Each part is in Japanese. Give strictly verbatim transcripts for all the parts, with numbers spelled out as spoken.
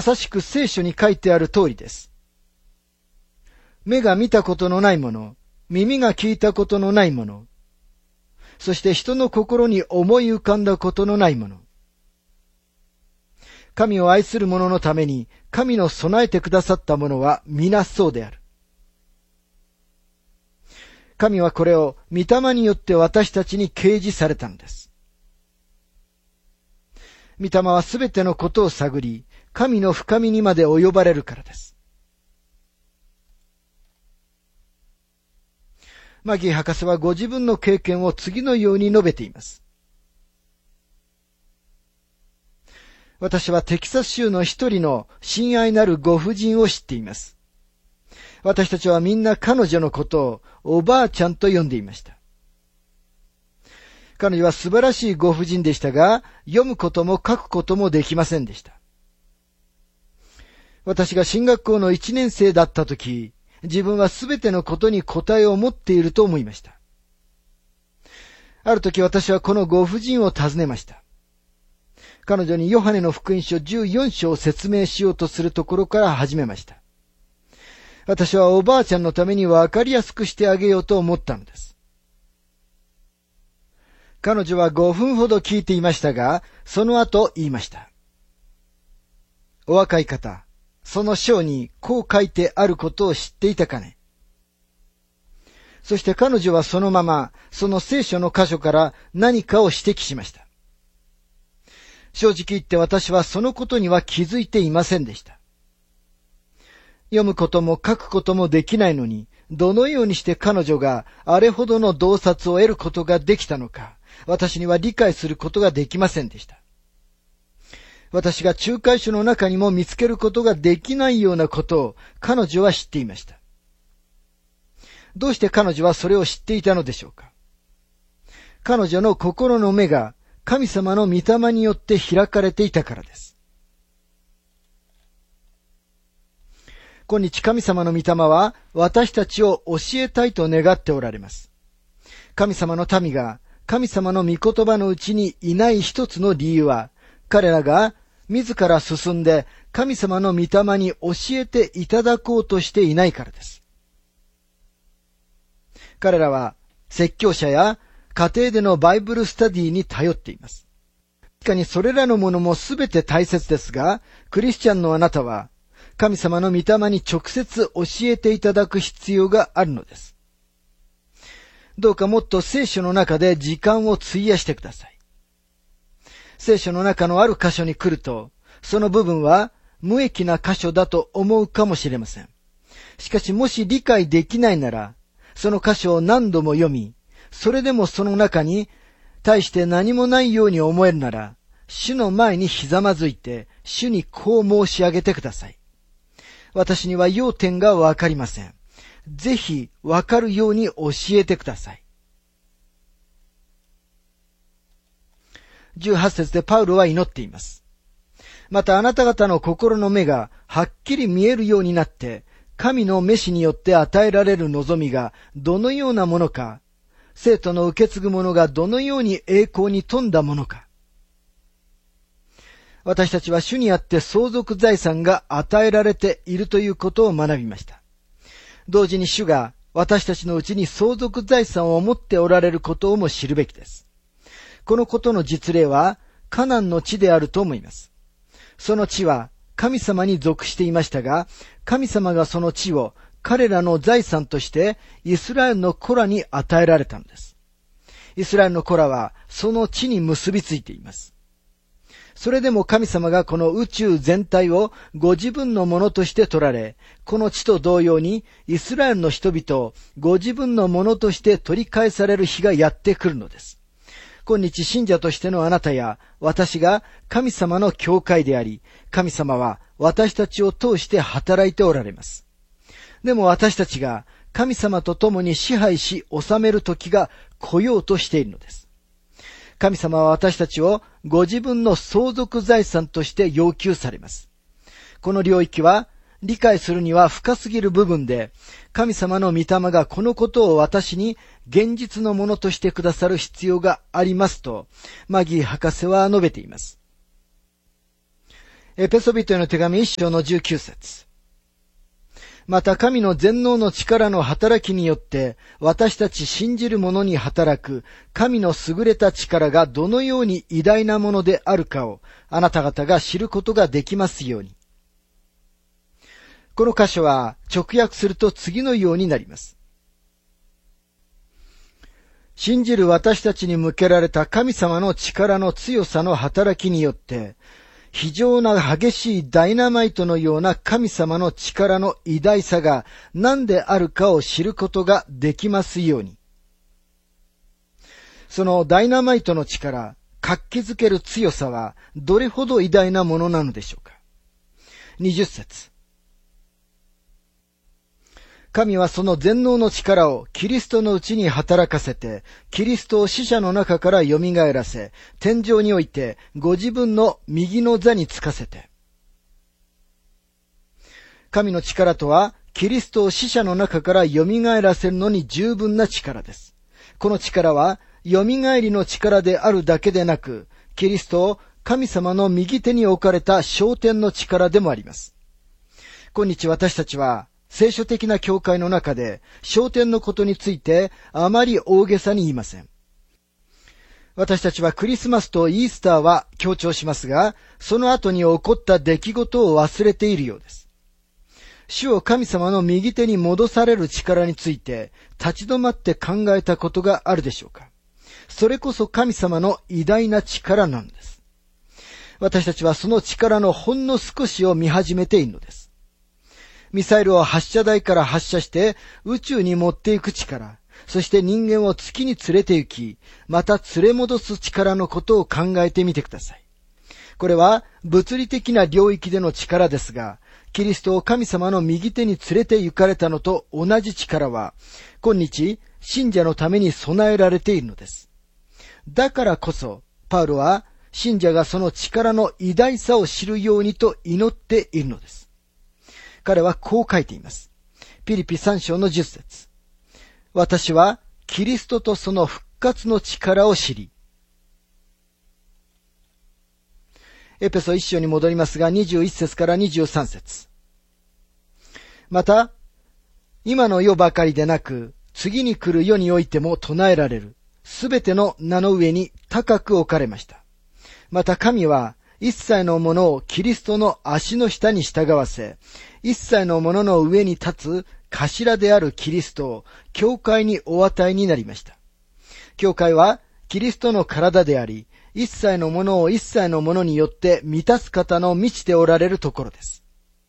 さしく聖書に書いてある通りです。目が見たことのないもの、耳が聞いたことのないもの、そして人の心に思い浮かんだことのないもの。神を愛する者のために神の備えてくださったものは皆そうである。神はこれを御霊によって私たちに掲示されたのです。御霊はすべてのことを探り、神の深みにまで及ばれるからです。マギー博士はご自分の経験を次のように述べています。私はテキサス州の一人の親愛なるご婦人を知っています。私たちはみんな彼女のことをおばあちゃんと呼んでいました。彼女は素晴らしいご婦人でしたが、読むことも書くこともできませんでした。私が進学校の一年生だったとき、自分はすべてのことに答えを持っていると思いました。あるとき私はこのご婦人を訪ねました。彼女にヨハネの福音書じゅうよん章を説明しようとするところから始めました。私はおばあちゃんのためにわかりやすくしてあげようと思ったのです。彼女はごふんほど聞いていましたが、その後言いました。お若い方、その章にこう書いてあることを知っていたかね。そして彼女はそのまま、その聖書の箇所から何かを指摘しました。正直言って私はそのことには気づいていませんでした。読むことも書くこともできないのに、どのようにして彼女があれほどの洞察を得ることができたのか、私には理解することができませんでした。私が仲介書の中にも見つけることができないようなことを彼女は知っていました。どうして彼女はそれを知っていたのでしょうか。彼女の心の目が神様の御霊によって開かれていたからです。今日神様の御霊は私たちを教えたいと願っておられます。神様の民が神様の御言葉のうちにいない一つの理由は、彼らが自ら進んで神様の御霊に教えていただこうとしていないからです。彼らは説教者や家庭でのバイブルスタディに頼っています。確かにそれらのものもすべて大切ですが、クリスチャンのあなたは神様の御霊に直接教えていただく必要があるのです。どうかもっと聖書の中で時間を費やしてください。聖書の中のある箇所に来ると、その部分は無益な箇所だと思うかもしれません。しかしもし理解できないなら、その箇所を何度も読み、それでもその中に対して何もないように思えるなら、主の前にひざまずいて、主にこう申し上げてください。私には要点がわかりません。ぜひわかるように教えてください。じゅうはち節でパウロは祈っています。またあなた方の心の目がはっきり見えるようになって、神の召しによって与えられる望みがどのようなものか、生徒の受け継ぐものがどのように栄光に富んだものか。私たちは主にあって相続財産が与えられているということを学びました。同時に主が私たちのうちに相続財産を持っておられることをも知るべきです。このことの実例はカナンの地であると思います。その地は神様に属していましたが、神様がその地を彼らの財産としてイスラエルの子らに与えられたのです。イスラエルの子らはその地に結びついています。それでも神様がこの宇宙全体をご自分のものとして取られ、この地と同様にイスラエルの人々をご自分のものとして取り返される日がやってくるのです。今日信者としてのあなたや私が神様の教会であり、神様は私たちを通して働いておられます。でも私たちが神様と共に支配し治める時が来ようとしているのです。神様は私たちをご自分の相続財産として要求されます。この領域は理解するには深すぎる部分で、神様の御霊がこのことを私に現実のものとしてくださる必要がありますと、マギー博士は述べています。 エペソビトへの手紙一章のじゅうきゅう節。また神の全能の力の働きによって私たち信じる者に働く神の優れた力がどのように偉大なものであるかをあなた方が知ることができますように。この箇所は直訳すると次のようになります。信じる私たちに向けられた神様の力の強さの働きによって非常な激しいダイナマイトのような神様の力の偉大さが何であるかを知ることができますように。そのダイナマイトの力、活気づける強さはどれほど偉大なものなのでしょうか。にじゅっ節。神はその全能の力をキリストのうちに働かせて、キリストを死者の中から蘇らせ、天上においてご自分の右の座につかせて。神の力とは、キリストを死者の中から蘇らせるのに十分な力です。この力は、蘇りの力であるだけでなく、キリストを神様の右手に置かれた昇天の力でもあります。今日私たちは、聖書的な教会の中で、昇天のことについてあまり大げさに言いません。私たちはクリスマスとイースターは強調しますが、その後に起こった出来事を忘れているようです。主を神様の右手に戻される力について、立ち止まって考えたことがあるでしょうか。それこそ神様の偉大な力なのです。私たちはその力のほんの少しを見始めているのです。ミサイルを発射台から発射して宇宙に持っていく力、そして人間を月に連れて行き、また連れ戻す力のことを考えてみてください。これは物理的な領域での力ですが、キリストを神様の右手に連れて行かれたのと同じ力は、今日信者のために備えられているのです。だからこそ、パウロは信者がその力の偉大さを知るようにと祈っているのです。彼はこう書いています。ピリピさん章のじゅっ節。私はキリストとその復活の力を知り。エペソいっ章に戻りますが、にじゅういち節からにじゅうさん節。また、今の世ばかりでなく、次に来る世においても唱えられる、すべての名の上に高く置かれました。また神は、一切のものをキリストの足の下に従わせ、一切のものの上に立つ頭であるキリストを教会にお与えになりました。教会はキリストの体であり、一切のものを一切のものによって満たす方の満ちておられるところです。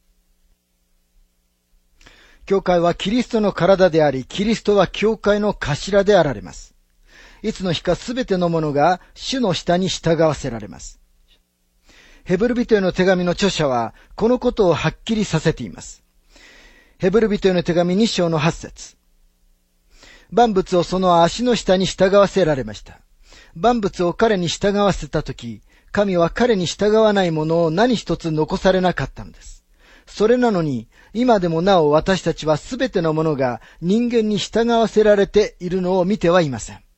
教会はキリストの体であり、キリストは教会の頭であられます。いつの日かすべてのものが主の下に従わせられます。ヘブル人への手紙の著者は、このことをはっきりさせています。ヘブル人への手紙に章のはち節。万物をその足の下に従わせられました。万物を彼に従わせたとき、神は彼に従わないものを何一つ残されなかったのです。それなのに、今でもなお私たちはすべてのものが人間に従わせられているのを見てはいません。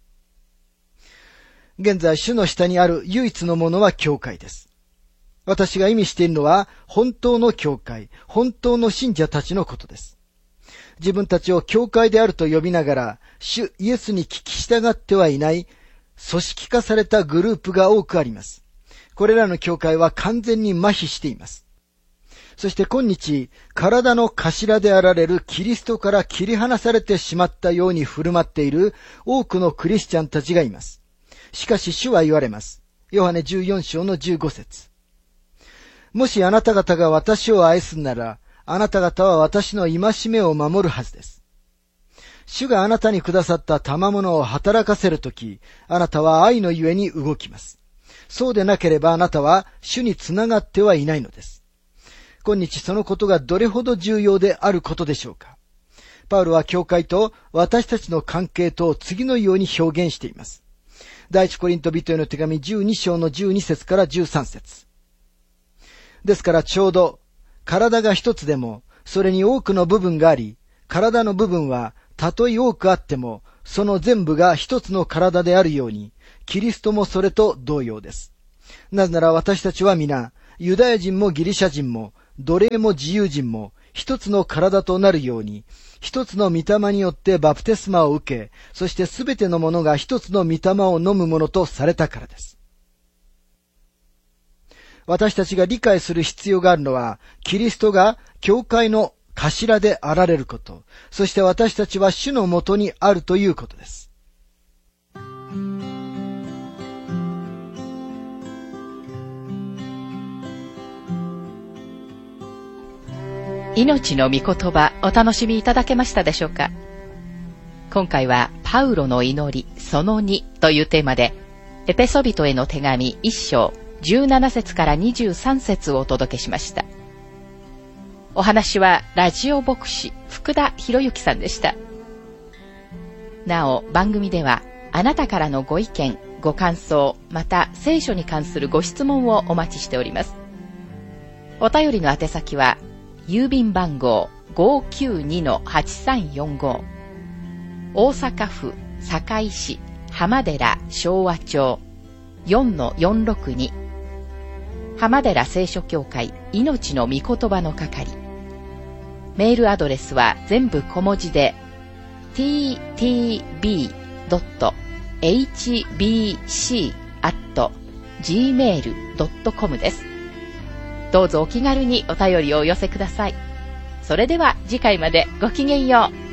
現在、主の下にある唯一のものは教会です。私が意味しているのは、本当の教会、本当の信者たちのことです。自分たちを教会であると呼びながら、主イエスに聞き従ってはいない、組織化されたグループが多くあります。これらの教会は完全に麻痺しています。そして今日、体の頭であられるキリストから切り離されてしまったように振る舞っている多くのクリスチャンたちがいます。しかし主は言われます。ヨハネじゅうよん章のじゅうご節。もしあなた方が私を愛すなら、あなた方は私の戒めを守るはずです。主があなたにくださった賜物を働かせるとき、あなたは愛のゆえに動きます。そうでなければあなたは主につながってはいないのです。今日そのことがどれほど重要であることでしょうか。パウロは教会と私たちの関係と次のように表現しています。第一コリント人への手紙じゅうに章のじゅうに節からじゅうさん節。ですからちょうど体が一つでもそれに多くの部分があり、体の部分はたとえ多くあってもその全部が一つの体であるように、キリストもそれと同様です。なぜなら私たちは皆ユダヤ人もギリシャ人も、奴隷も自由人も、一つの体となるように、一つの御霊によってバプテスマを受け、そしてすべてのものが一つの御霊を飲むものとされたからです。私たちが理解する必要があるのは、キリストが教会の頭であられること、そして私たちは主のもとにあるということです。 命の御言葉、お楽しみいただけましたでしょうか。今回はパウロの祈りそのにというテーマで、エペソビトへの手紙いっ章じゅうなな節からにじゅうさん節をお届けしました。お話はラジオ牧師福田博之さんでした。なお番組ではあなたからのご意見、ご感想、また聖書に関するご質問をお待ちしております。お便りの宛先は郵便番号 ごーきゅうにのはちさんよんご 大阪府堺市浜寺昭和町 よんのよんろくに 浜寺聖書協会命の御言葉の係。メールアドレスは全部小文字で ティーティービードットエイチビーシーアットジーメールドットコム です。どうぞお気軽にお便りをお寄せください。それでは次回までごきげんよう。